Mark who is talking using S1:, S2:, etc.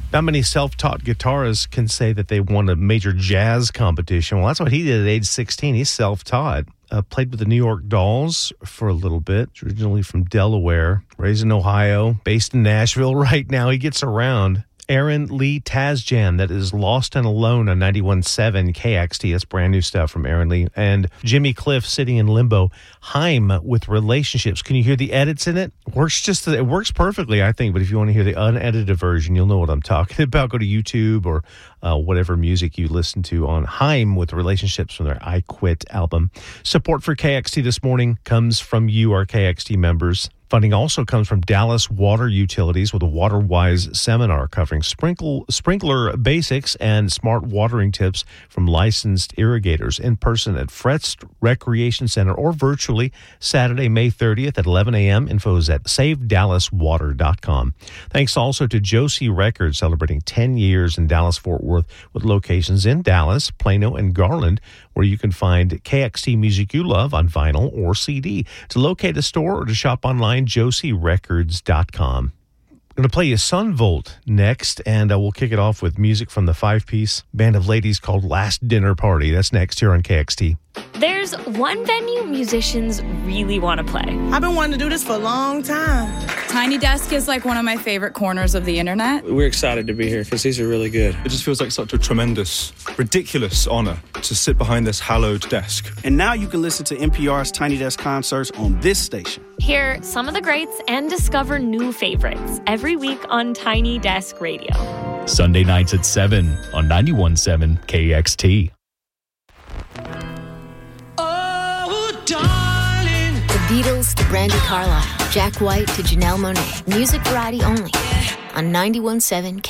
S1: Not many self-taught guitarists can say that they won a major jazz competition. Well, that's what he did at age 16. He's self-taught. Played with the New York Dolls for a little bit. Originally from Delaware, raised in Ohio, based in Nashville. Right now, he gets around. Aaron Lee Tazjan, that is Lost and Alone on 91.7 KXT. That's brand new stuff from Aaron Lee. And Jimmy Cliff, Sitting in Limbo. Haim with Relationships. Can you hear the edits in it? It works perfectly, I think. But if you want to hear the unedited version, you'll know what I'm talking about. Go to YouTube or whatever music you listen to on Haim with Relationships from their I Quit album. Support for KXT this morning comes from you, our KXT members. Funding also comes from Dallas Water Utilities with a WaterWise seminar covering sprinkler basics and smart watering tips from licensed irrigators in person at Fretz Recreation Center or virtually Saturday, May 30th at 11 a.m. Info is at SaveDallasWater.com. Thanks also to Josie Records, celebrating 10 years in Dallas-Fort Worth with locations in Dallas, Plano, and Garland, where you can find KXT music you love on vinyl or CD. To locate a store or to shop online, JosieRecords.com. I'm going to play you Sunvolt next, and we'll kick it off with music from the five-piece band of ladies called Last Dinner Party. That's next here on KXT.
S2: There's one venue musicians really want to play.
S3: I've been wanting to do this for a long time.
S4: Tiny Desk is like one of my favorite corners of the internet.
S5: We're excited to be here because these are really good.
S6: It just feels like such a tremendous, ridiculous honor to sit behind this hallowed desk.
S7: And now you can listen to NPR's Tiny Desk concerts on this station.
S2: Hear some of the greats and discover new favorites every week on Tiny Desk Radio.
S8: Sunday nights at 7 on 91.7 KXT.
S9: The Beatles to Brandi Carlile, Jack White to Janelle Monáe. Music variety only on 91.7